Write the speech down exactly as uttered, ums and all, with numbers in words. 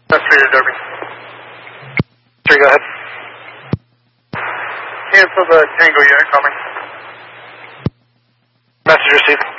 That's for your Derby. Sure, go ahead. Cancel the Tango unit coming. Message received.